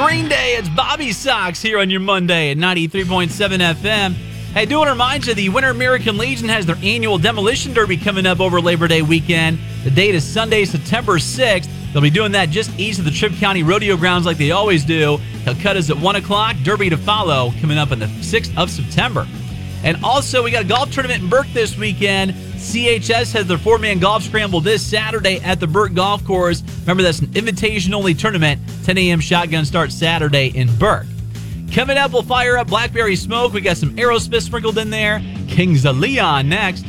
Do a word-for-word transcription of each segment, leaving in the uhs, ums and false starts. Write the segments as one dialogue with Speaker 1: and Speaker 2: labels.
Speaker 1: Green Day, it's Bobby Sox here on your Monday at ninety-three point seven F M. Hey, do want to remind you, the Winter American Legion has their annual Demolition Derby coming up over Labor Day weekend. The date is Sunday, September sixth. They'll be doing that just east of the Tripp County Rodeo Grounds like they always do. Calcutta's at one o'clock, Derby to follow, coming up on the sixth of September. And also, we got a golf tournament in Burke this weekend. C H S has their four-man golf scramble this Saturday at the Burke Golf Course. Remember, that's an invitation-only tournament. ten a.m. shotgun start Saturday in Burke. Coming up, we'll fire up Blackberry Smoke. We got some Aerosmith sprinkled in there. Kings of Leon next.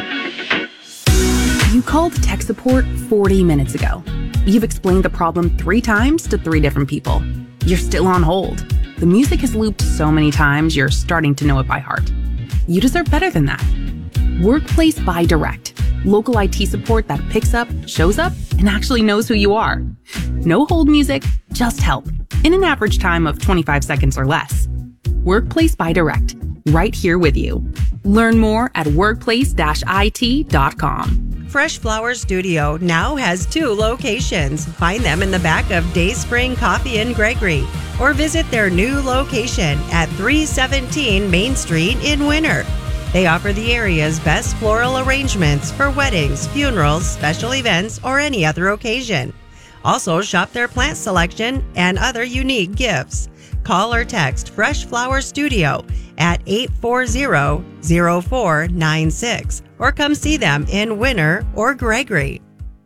Speaker 2: You called tech support forty minutes ago. You've explained the problem three times to three different people. You're still on hold. The music has looped so many times, you're starting to know it by heart. You deserve better than that. Workplace by Direct. Local I T support that picks up, shows up, and actually knows who you are. No hold music, just help. In an average time of twenty-five seconds or less. Workplace by Direct. Right here with you. Learn more at workplace dash I T dot com.
Speaker 3: Fresh Flower Studio now has two locations. Find them in the back of Dayspring Coffee in Gregory, or visit their new location at three seventeen Main Street in Winter. They offer the area's best floral arrangements for weddings, funerals, special events, or any other occasion. Also, shop their plant selection and other unique gifts. Call or text Fresh Flower Studio at eight four zero, zero four nine six or come see them in Winter or Gregory.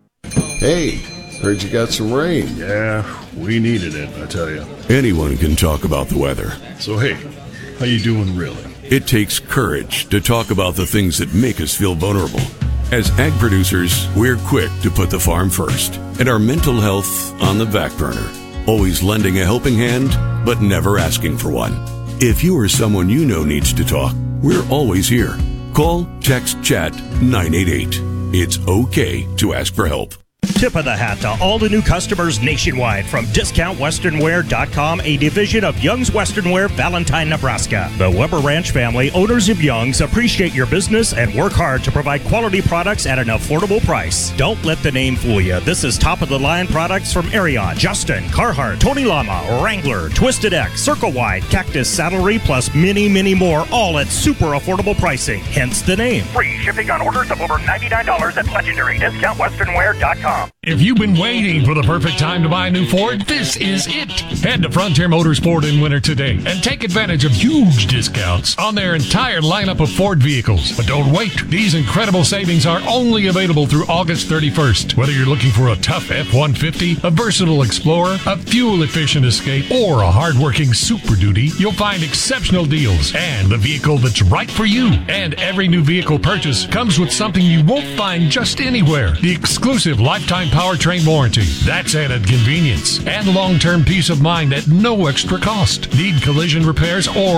Speaker 4: Hey, heard you got some rain.
Speaker 5: Yeah, we needed it, I tell you.
Speaker 6: Anyone can talk about the weather.
Speaker 5: So hey, how you doing really?
Speaker 6: It takes courage to talk about the things that make us feel vulnerable. As ag producers, we're quick to put the farm first and our mental health on the back burner. Always lending a helping hand, but never asking for one. If you or someone you know needs to talk, we're always here. Call, text, chat nine eight eight. It's okay to ask for help.
Speaker 7: Tip of the hat to all the new customers nationwide from discount western wear dot com, a division of Young's Western Wear, Valentine, Nebraska. The Weber Ranch family, owners of Young's, appreciate your business and work hard to provide quality products at an affordable price. Don't let the name fool you. This is top-of-the-line products from Ariat, Justin, Carhartt, Tony Lama, Wrangler, Twisted X, Circle Wide, Cactus Saddlery, plus many, many more, all at super affordable pricing. Hence the name.
Speaker 8: Free shipping on orders of over ninety-nine dollars at legendary discount western wear dot com.
Speaker 9: If you've been waiting for the perfect time to buy a new Ford, this is it. Head to Frontier Motorsport in Winter today and take advantage of huge discounts on their entire lineup of Ford vehicles. But don't wait. These incredible savings are only available through August thirty-first. Whether you're looking for a tough F one fifty, a versatile Explorer, a fuel-efficient Escape, or a hard-working Super Duty, you'll find exceptional deals and the vehicle that's right for you. And every new vehicle purchase comes with something you won't find just anywhere. The exclusive lifetime powertrain warranty. That's added convenience and long-term peace of mind at no extra cost. Need collision repairs or